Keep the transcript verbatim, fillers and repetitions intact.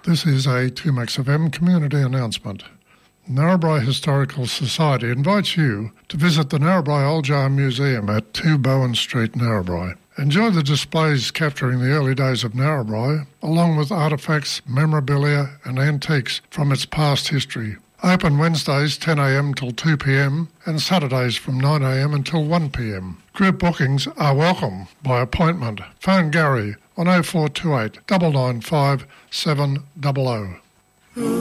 This is a two Max F M community announcement. Narrabri Historical Society invites you to visit the Narrabri Old Jar Museum at two Bowen Street, Narrabri. Enjoy the displays capturing the early days of Narrabri, along with artefacts, memorabilia and antiques from its past history. Open Wednesdays ten a m till two p m and Saturdays from nine a m until one p m. Group bookings are welcome by appointment. Phone Gary on oh four two eight, nine nine five, seven zero zero.